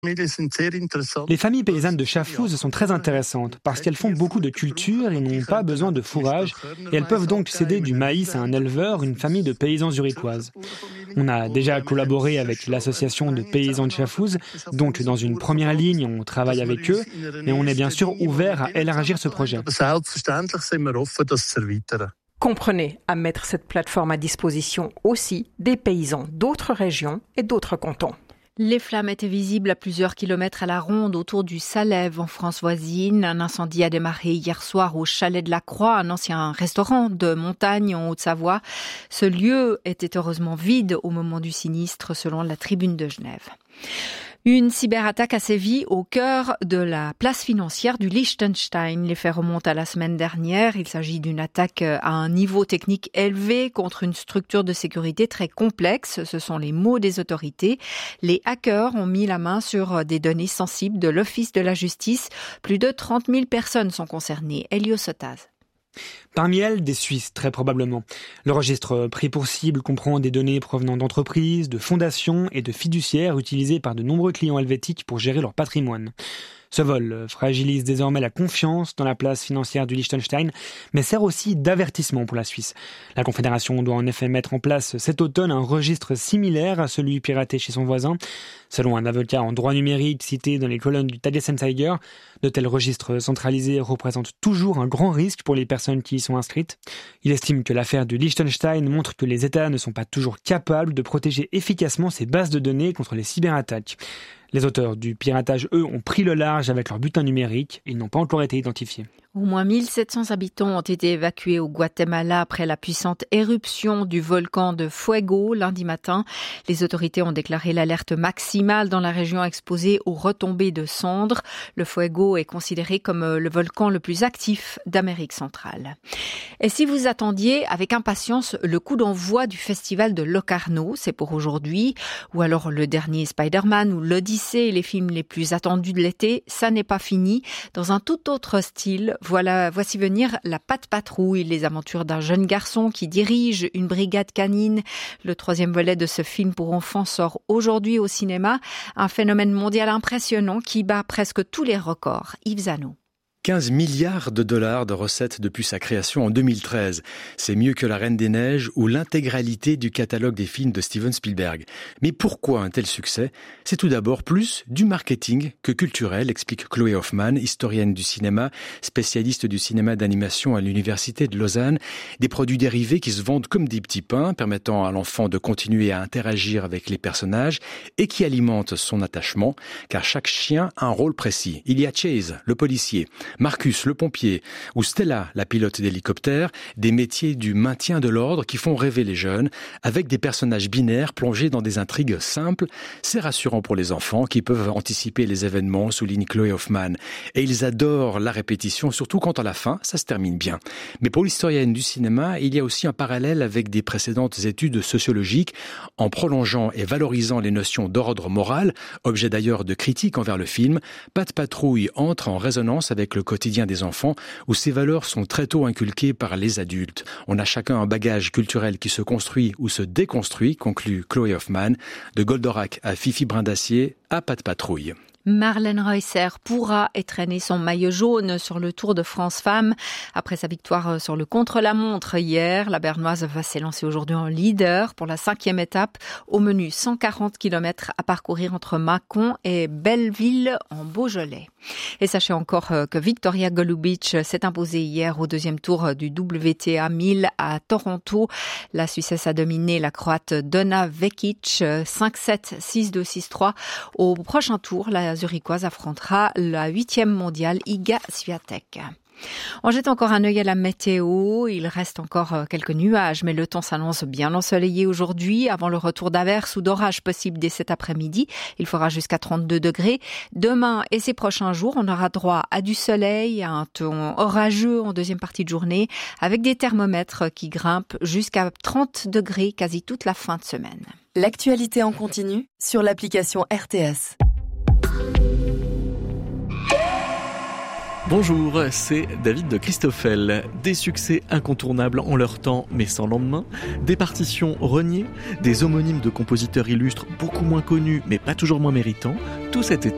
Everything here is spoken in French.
Les familles paysannes de Schaffhouse sont très intéressantes parce qu'elles font beaucoup de culture et n'ont pas besoin de fourrage et elles peuvent donc céder du maïs à un éleveur, une famille de paysans zurichoises. On a déjà collaboré avec l'association de paysans de Schaffhouse, donc dans une première ligne on travaille avec eux, mais on est bien sûr ouvert à élargir ce projet. Comprenez à mettre cette plateforme à disposition aussi des paysans d'autres régions et d'autres cantons. Les flammes étaient visibles à plusieurs kilomètres à la ronde autour du Salève en France voisine. Un incendie a démarré hier soir au Chalet de la Croix, un ancien restaurant de montagne en Haute-Savoie. Ce lieu était heureusement vide au moment du sinistre, selon la Tribune de Genève. Une cyberattaque a sévi au cœur de la place financière du Liechtenstein. Les faits remontent à la semaine dernière. Il s'agit d'une attaque à un niveau technique élevé contre une structure de sécurité très complexe. Ce sont les mots des autorités. Les hackers ont mis la main sur des données sensibles de l'Office de la justice. Plus de 30 000 personnes sont concernées. Elio Sotaz. Parmi elles, des Suisses, très probablement. Le registre pris pour cible comprend des données provenant d'entreprises, de fondations et de fiduciaires utilisées par de nombreux clients helvétiques pour gérer leur patrimoine. Ce vol fragilise désormais la confiance dans la place financière du Liechtenstein, mais sert aussi d'avertissement pour la Suisse. La Confédération doit en effet mettre en place cet automne un registre similaire à celui piraté chez son voisin. Selon un avocat en droit numérique cité dans les colonnes du Tagesanzeiger, de tels registres centralisés représentent toujours un grand risque pour les personnes qui y sont inscrites. Il estime que l'affaire du Liechtenstein montre que les États ne sont pas toujours capables de protéger efficacement ces bases de données contre les cyberattaques. Les auteurs du piratage, eux, ont pris le large avec leur butin numérique. Ils n'ont pas encore été identifiés. Au moins 1700 habitants ont été évacués au Guatemala après la puissante éruption du volcan de Fuego lundi matin. Les autorités ont déclaré l'alerte maximale dans la région exposée aux retombées de cendres. Le Fuego est considéré comme le volcan le plus actif d'Amérique centrale. Et si vous attendiez avec impatience le coup d'envoi du festival de Locarno, c'est pour aujourd'hui, ou alors le dernier Spider-Man ou l'Odyssée, les films les plus attendus de l'été, ça n'est pas fini. Dans un tout autre style, voici venir La Patte Patrouille, les aventures d'un jeune garçon qui dirige une brigade canine. Le 3e volet de ce film pour enfants sort aujourd'hui au cinéma. Un phénomène mondial impressionnant qui bat presque tous les records. Yves Zano. 15 milliards de dollars de recettes depuis sa création en 2013. C'est mieux que La Reine des Neiges ou l'intégralité du catalogue des films de Steven Spielberg. Mais pourquoi un tel succès ? C'est tout d'abord plus du marketing que culturel, explique Chloé Hoffmann, historienne du cinéma, spécialiste du cinéma d'animation à l'université de Lausanne. Des produits dérivés qui se vendent comme des petits pains, permettant à l'enfant de continuer à interagir avec les personnages et qui alimentent son attachement, car chaque chien a un rôle précis. Il y a Chase, le policier, Marcus, le pompier, ou Stella, la pilote d'hélicoptère, des métiers du maintien de l'ordre qui font rêver les jeunes, avec des personnages binaires plongés dans des intrigues simples. C'est rassurant pour les enfants qui peuvent anticiper les événements, souligne Chloé Hoffmann. Et ils adorent la répétition, surtout quand à la fin, ça se termine bien. Mais pour l'historienne du cinéma, il y a aussi un parallèle avec des précédentes études sociologiques, en prolongeant et valorisant les notions d'ordre moral, objet d'ailleurs de critique envers le film. Patte Patrouille entre en résonance avec le quotidien des enfants, où ces valeurs sont très tôt inculquées par les adultes. On a chacun un bagage culturel qui se construit ou se déconstruit, conclut Chloé Hoffmann, de Goldorak à Fifi Brindacier à Patte Patrouille. Marlène Reusser pourra étrenner son maillot jaune sur le Tour de France Femmes. Après sa victoire sur le contre-la-montre hier, la Bernoise va s'élancer aujourd'hui en leader pour la 5e étape. Au menu, 140 km à parcourir entre Mâcon et Belleville en Beaujolais. Et sachez encore que Victoria Golubic s'est imposée hier au 2e tour du WTA 1000 à Toronto. La Suissesse a dominé la Croate Donna Vekic 5-7, 6-2, 6-3. Au prochain tour, la Zurichoise affrontera la 8e mondiale Iga Swiatek. On jette encore un œil à la météo. Il reste encore quelques nuages, mais le temps s'annonce bien ensoleillé aujourd'hui, avant le retour d'averses ou d'orages possibles dès cet après-midi. Il fera jusqu'à 32 degrés. Demain et ces prochains jours, on aura droit à du soleil, à un temps orageux en deuxième partie de journée, avec des thermomètres qui grimpent jusqu'à 30 degrés quasi toute la fin de semaine. L'actualité en continu sur l'application RTS. Bonjour, c'est David de Christoffel. Des succès incontournables en leur temps, mais sans lendemain. Des partitions reniées, des homonymes de compositeurs illustres beaucoup moins connus, mais pas toujours moins méritants. Tout cet été,